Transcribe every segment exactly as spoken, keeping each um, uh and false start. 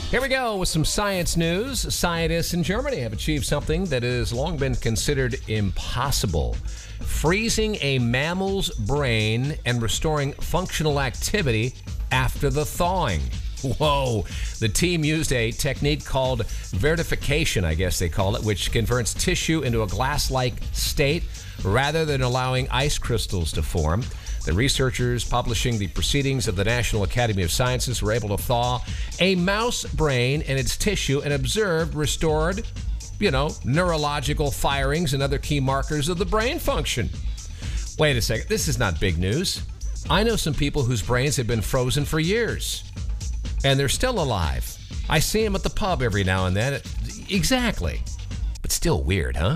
Here we go with some science news. Scientists in Germany have achieved something that has long been considered impossible: freezing a mammal's brain and restoring functional activity after the thawing. Whoa. The team used a technique called vertification, I guess they call it, which converts tissue into a glass-like state rather than allowing ice crystals to form. The researchers publishing the proceedings of the National Academy of Sciences were able to thaw a mouse brain and its tissue and observed restored, you know, neurological firings and other key markers of the brain function. Wait a second. This is not big news. I know some people whose brains have been frozen for years, and they're still alive. I see them at the pub every now and then. Exactly. But still weird, huh?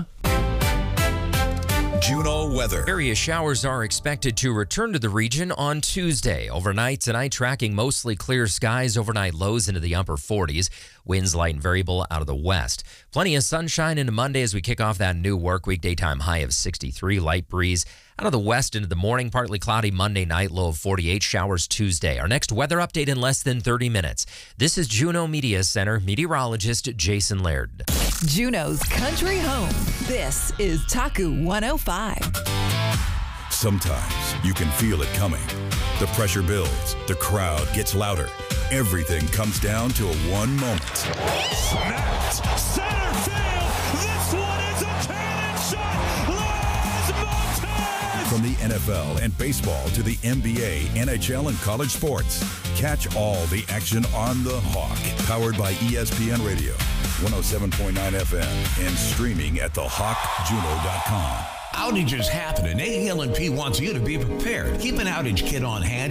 Juneau weather. Area showers are expected to return to the region on Tuesday. Overnight tonight, tracking mostly clear skies. Overnight lows into the upper forties. Winds light and variable out of the west. Plenty of sunshine into Monday as we kick off that new work week. Daytime high of sixty-three. Light breeze out of the west into the morning. Partly cloudy Monday night. Low of forty-eight. Showers Tuesday. Our next weather update in less than thirty minutes. This is Juneau Media Center meteorologist Jason Laird. Juneau's country home. This is Taku one oh five. Sometimes you can feel it coming. The pressure builds. The crowd gets louder. Everything comes down to a one moment. Snapped center field. This one is a cannon shot. Lars Montes. From the N F L and baseball to the N B A, N H L, and college sports, catch all the action on the Hawk. Powered by E S P N Radio, one oh seven point nine F M, and streaming at the hawk juneau dot com. Outages happen, and A L and P wants you to be prepared. Keep an outage kit on hand